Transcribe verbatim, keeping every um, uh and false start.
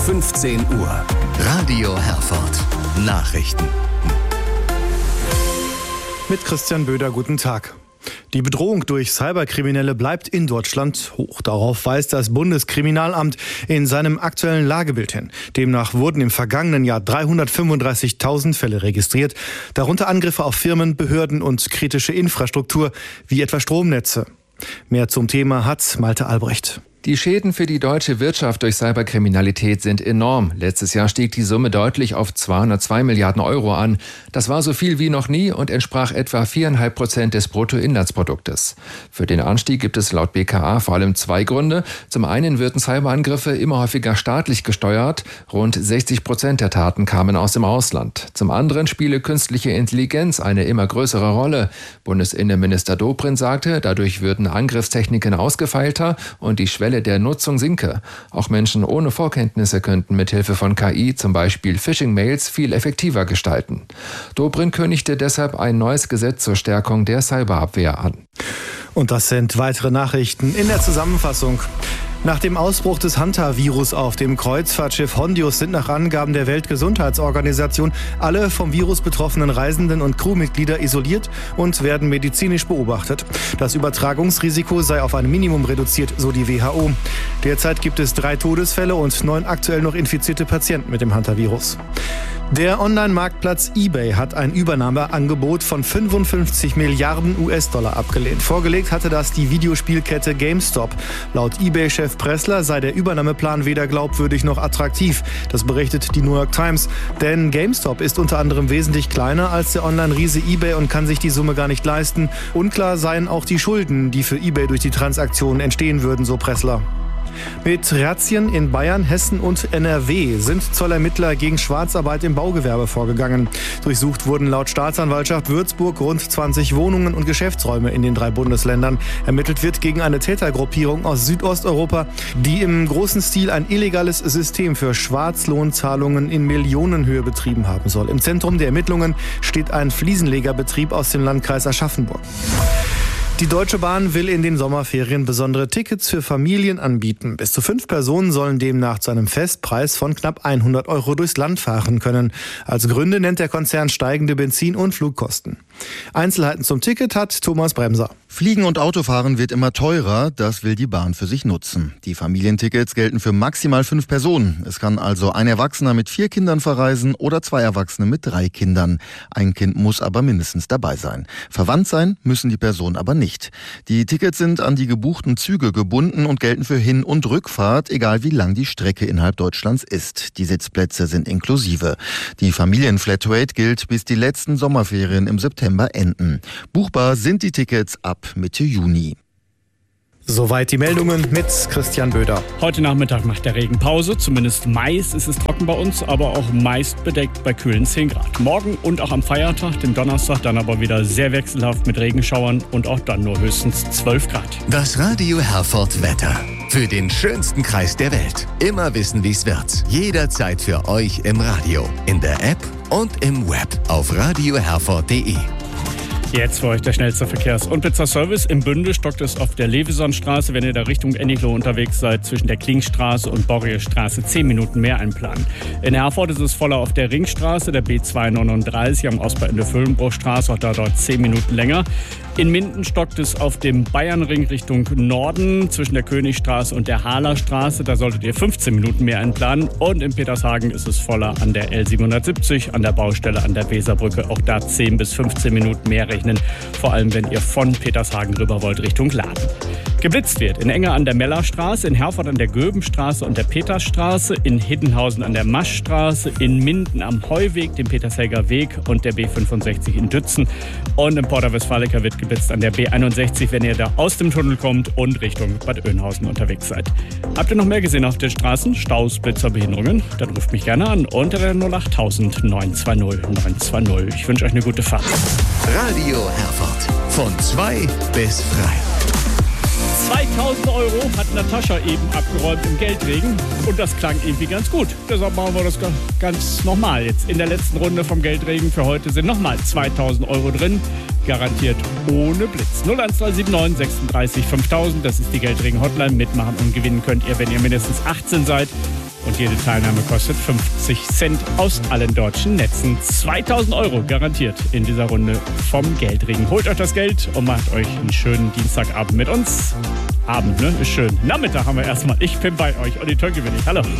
fünfzehn Uhr. Radio Herford. Nachrichten. Mit Christian Böder, guten Tag. Die Bedrohung durch Cyberkriminelle bleibt in Deutschland hoch. Darauf weist das Bundeskriminalamt in seinem aktuellen Lagebild hin. Demnach wurden im vergangenen Jahr dreihundertfünfunddreißigtausend Fälle registriert, darunter Angriffe auf Firmen, Behörden und kritische Infrastruktur wie etwa Stromnetze. Mehr zum Thema hat Malte Albrecht. Die Schäden für die deutsche Wirtschaft durch Cyberkriminalität sind enorm. Letztes Jahr stieg die Summe deutlich auf zweihundertzwei Milliarden Euro an. Das war so viel wie noch nie und entsprach etwa viereinhalb Prozent des Bruttoinlandsproduktes. Für den Anstieg gibt es laut B K A vor allem zwei Gründe. Zum einen wirken Cyberangriffe immer häufiger staatlich gesteuert. Rund sechzig Prozent der Taten kamen aus dem Ausland. Zum anderen spiele künstliche Intelligenz eine immer größere Rolle. Bundesinnenminister Dobrindt sagte, dadurch würden Angriffstechniken ausgefeilter und die Schwelle der Nutzung sinke. Auch Menschen ohne Vorkenntnisse könnten mithilfe von K I zum Beispiel Phishing-Mails viel effektiver gestalten. Dobrindt kündigte deshalb ein neues Gesetz zur Stärkung der Cyberabwehr an. Und das sind weitere Nachrichten in der Zusammenfassung. Nach dem Ausbruch des Hantavirus auf dem Kreuzfahrtschiff Hondius sind nach Angaben der Weltgesundheitsorganisation alle vom Virus betroffenen Reisenden und Crewmitglieder isoliert und werden medizinisch beobachtet. Das Übertragungsrisiko sei auf ein Minimum reduziert, so die W H O. Derzeit gibt es drei Todesfälle und neun aktuell noch infizierte Patienten mit dem Hantavirus. Der Online-Marktplatz eBay hat ein Übernahmeangebot von fünfundfünfzig Milliarden U S-Dollar abgelehnt. Vorgelegt hatte das die Videospielkette GameStop. Laut eBay-Chef Pressler sei der Übernahmeplan weder glaubwürdig noch attraktiv. Das berichtet die New York Times. Denn GameStop ist unter anderem wesentlich kleiner als der Online-Riese eBay und kann sich die Summe gar nicht leisten. Unklar seien auch die Schulden, die für eBay durch die Transaktionen entstehen würden, so Pressler. Mit Razzien in Bayern, Hessen und N R W sind Zollermittler gegen Schwarzarbeit im Baugewerbe vorgegangen. Durchsucht wurden laut Staatsanwaltschaft Würzburg rund zwanzig Wohnungen und Geschäftsräume in den drei Bundesländern. Ermittelt wird gegen eine Tätergruppierung aus Südosteuropa, die im großen Stil ein illegales System für Schwarzlohnzahlungen in Millionenhöhe betrieben haben soll. Im Zentrum der Ermittlungen steht ein Fliesenlegerbetrieb aus dem Landkreis Aschaffenburg. Die Deutsche Bahn will in den Sommerferien besondere Tickets für Familien anbieten. Bis zu fünf Personen sollen demnach zu einem Festpreis von knapp hundert Euro durchs Land fahren können. Als Gründe nennt der Konzern steigende Benzin- und Flugkosten. Einzelheiten zum Ticket hat Thomas Bremser. Fliegen und Autofahren wird immer teurer, das will die Bahn für sich nutzen. Die Familientickets gelten für maximal fünf Personen. Es kann also ein Erwachsener mit vier Kindern verreisen oder zwei Erwachsene mit drei Kindern. Ein Kind muss aber mindestens dabei sein. Verwandt sein müssen die Personen aber nicht. Die Tickets sind an die gebuchten Züge gebunden und gelten für Hin- und Rückfahrt, egal wie lang die Strecke innerhalb Deutschlands ist. Die Sitzplätze sind inklusive. Die Familienflatrate gilt, bis die letzten Sommerferien im September enden. Buchbar sind die Tickets ab Mitte Juni. Soweit die Meldungen mit Christian Böder. Heute Nachmittag macht der Regen Pause. Zumindest meist ist es trocken bei uns, aber auch meist bedeckt bei kühlen zehn Grad. Morgen und auch am Feiertag, dem Donnerstag, dann aber wieder sehr wechselhaft mit Regenschauern und auch dann nur höchstens zwölf Grad. Das Radio Herford Wetter. Für den schönsten Kreis der Welt. Immer wissen, wie es wird. Jederzeit für euch im Radio, in der App und im Web auf radio herford punkt de. Jetzt für euch der schnellste Verkehrs- und Pizzaservice. Im Bünde stockt es auf der Levesonstraße, wenn ihr da Richtung Enniklo unterwegs seid, zwischen der Klingstraße und Borrierstraße zehn Minuten mehr einplanen. In Herford ist es voller auf der Ringstraße, der B zweihundertneununddreißig am Ausbau in der Füllenbruchstraße, auch da dort zehn Minuten länger. In Minden stockt es auf dem Bayernring Richtung Norden zwischen der Königstraße und der Hahlerstraße. Da solltet ihr fünfzehn Minuten mehr einplanen. Und in Petershagen ist es voller an der L siebenhundertsiebzig, an der Baustelle an der Weserbrücke. Auch da zehn bis fünfzehn Minuten mehr rechnen. Vor allem, wenn ihr von Petershagen rüber wollt Richtung Laden. Geblitzt wird in Enger an der Mellerstraße, in Herford an der Göbenstraße und der Petersstraße, in Hiddenhausen an der Maschstraße, in Minden am Heuweg, dem Petershelger Weg und der B fünfundsechzig in Dützen. Und in Porta Westfalica wird geblitzt an der B einundsechzig, wenn ihr da aus dem Tunnel kommt und Richtung Bad Oeynhausen unterwegs seid. Habt ihr noch mehr gesehen auf den Straßen? Staus, Blitzer, Behinderungen? Dann ruft mich gerne an unter der null acht tausend neun zwei null neun zwei null. Ich wünsche euch eine gute Fahrt. Radio Herford. Von zwei bis frei. zweitausend Euro hat Natascha eben abgeräumt im Geldregen und das klang irgendwie ganz gut. Deshalb machen wir das ganz nochmal. Jetzt in der letzten Runde vom Geldregen für heute sind nochmal zweitausend Euro drin. Garantiert ohne Blitz. null eins drei sieben neun sechsunddreißig fünftausend, das ist die Geldregen-Hotline. Mitmachen und gewinnen könnt ihr, wenn ihr mindestens achtzehn seid. Und jede Teilnahme kostet fünfzig Cent aus allen deutschen Netzen. zweitausend Euro garantiert in dieser Runde vom Geldregen. Holt euch das Geld und macht euch einen schönen Dienstagabend mit uns. Abend, ne? Ist schön. Nachmittag haben wir erstmal. Ich bin bei euch. Olli Tönke bin ich. Hallo.